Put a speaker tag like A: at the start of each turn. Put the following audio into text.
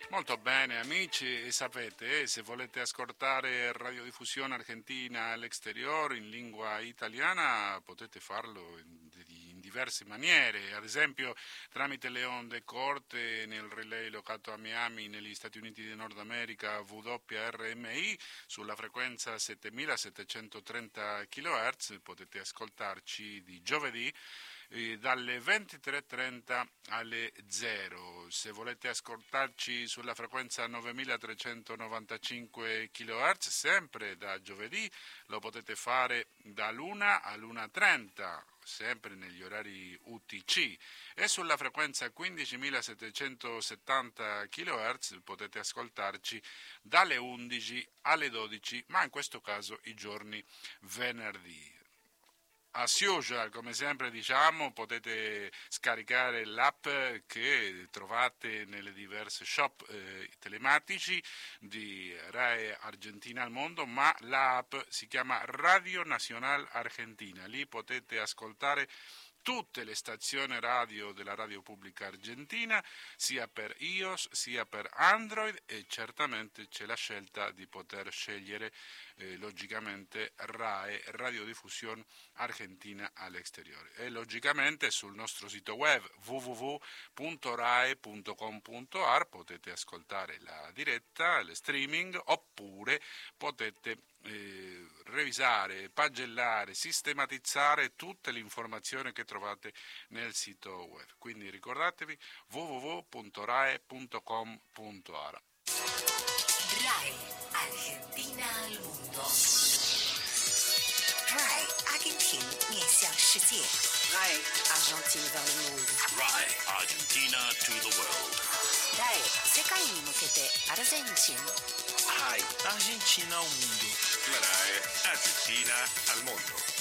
A: Molto bene amici, e sapete, se volete ascoltare radiodiffusione argentina all'exterior in lingua italiana potete farlo in diverse maniere, ad esempio tramite le onde corte nel relay locato a Miami negli Stati Uniti di Nord America WRMI sulla frequenza 7730 kHz, potete ascoltarci di giovedì dalle 23.30 alle 0. Se volete ascoltarci sulla frequenza 9395 kHz, sempre da giovedì, lo potete fare dall'1 all'1.30, sempre negli orari UTC, e sulla frequenza 15.770 kHz potete ascoltarci dalle 11 alle 12, ma in questo caso i giorni venerdì. As usual, come sempre diciamo, potete scaricare l'app che trovate nelle diverse shop telematici di RAE Argentina al Mondo, ma l'app si chiama Radio Nacional Argentina. Lì potete ascoltare tutte le stazioni radio della radio pubblica argentina, sia per iOS sia per Android, e certamente c'è la scelta di poter scegliere logicamente RAE, Radiodiffusione Argentina all'Exteriore, e logicamente sul nostro sito web www.rae.com.ar potete ascoltare la diretta, le streaming, oppure potete revisare, pagellare, sistematizzare tutte le informazioni che trovate nel sito web. Quindi ricordatevi www.rae.com.ar.
B: RAE Argentina al mundo. RAE Argentina 面向世界。RAE Argentina vers le monde.
C: RAE Argentina to the world.
B: RAE 世界に向けてアルゼンチン。
D: RAE Argentina ao mundo.
C: RAE Argentina al mondo.